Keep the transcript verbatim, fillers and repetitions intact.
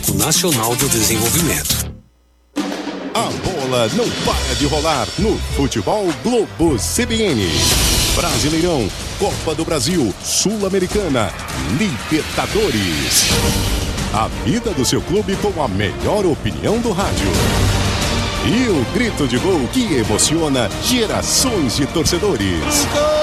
Banco Nacional do Desenvolvimento. A bola não para de rolar no Futebol Globo C B N. Brasileirão, Copa do Brasil, Sul-Americana, Libertadores. A vida do seu clube com a melhor opinião do rádio. E o grito de gol que emociona gerações de torcedores.